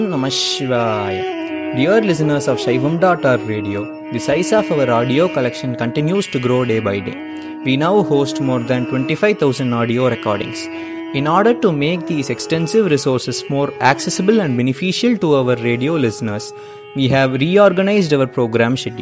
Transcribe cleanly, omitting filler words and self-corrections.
Namah Shivaya. Dear listeners of Shaivam.org radio, the size of our audio collection continues to grow day by day. We now host more than 25,000 audio recordings. In order to make these extensive resources more accessible and beneficial to our radio listeners, we have reorganized our program schedule.